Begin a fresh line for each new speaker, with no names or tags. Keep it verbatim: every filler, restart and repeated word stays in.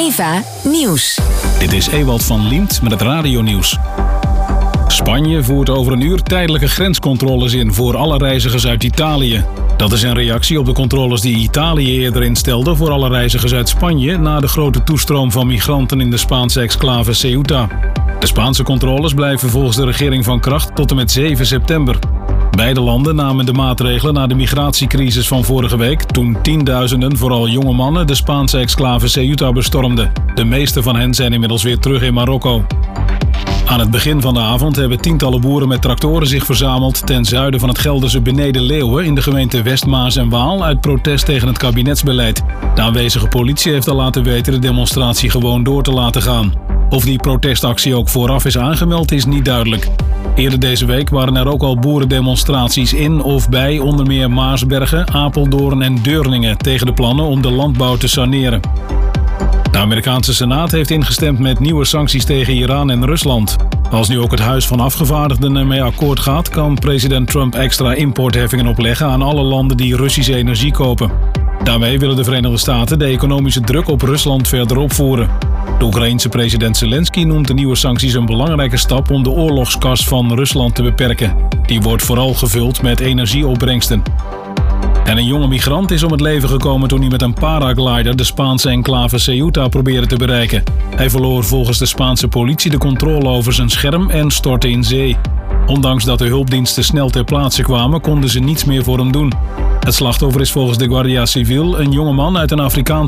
Eva Nieuws.
Dit is Ewald van Liemt met het radionieuws. Spanje voert over een uur tijdelijke grenscontroles in voor alle reizigers uit Italië. Dat is een reactie op de controles die Italië eerder instelde voor alle reizigers uit Spanje na de grote toestroom van migranten in de Spaanse exclave Ceuta. De Spaanse controles blijven volgens de regering van kracht tot en met zeven september. Beide landen namen de maatregelen na de migratiecrisis van vorige week, toen tienduizenden, vooral jonge mannen, de Spaanse exclave Ceuta bestormden. De meeste van hen zijn inmiddels weer terug in Marokko. Aan het begin van de avond hebben tientallen boeren met tractoren zich verzameld ten zuiden van het Gelderse Beneden-Leeuwen in de gemeente Westmaas en Waal uit protest tegen het kabinetsbeleid. De aanwezige politie heeft al laten weten de demonstratie gewoon door te laten gaan. Of die protestactie ook vooraf is aangemeld is niet duidelijk. Eerder deze week waren er ook al boerendemonstraties in of bij onder meer Maarsbergen, Apeldoorn en Deurningen tegen de plannen om de landbouw te saneren. De Amerikaanse Senaat heeft ingestemd met nieuwe sancties tegen Iran en Rusland. Als nu ook het Huis van Afgevaardigden ermee akkoord gaat, kan president Trump extra importheffingen opleggen aan alle landen die Russische energie kopen. Daarmee willen de Verenigde Staten de economische druk op Rusland verder opvoeren. De Oekraïense president Zelensky noemt de nieuwe sancties een belangrijke stap om de oorlogskas van Rusland te beperken. Die wordt vooral gevuld met energieopbrengsten. En een jonge migrant is om het leven gekomen toen hij met een paraglider de Spaanse enclave Ceuta probeerde te bereiken. Hij verloor volgens de Spaanse politie de controle over zijn scherm en stortte in zee. Ondanks dat de hulpdiensten snel ter plaatse kwamen, konden ze niets meer voor hem doen. Het slachtoffer is volgens de Guardia Civil een jongeman uit een Afrikaans